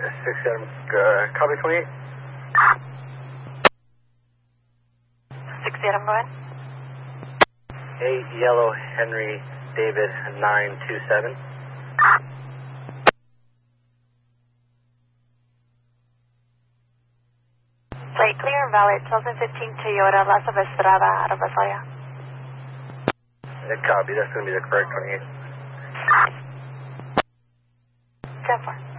Adam, copy 28. 60 Adam, go ahead. 8 Yellow Henry David 927. Plate clear, valid 2015 Toyota La Estrada out of Visalia. Copy, that's going to be the correct 28. 10-4.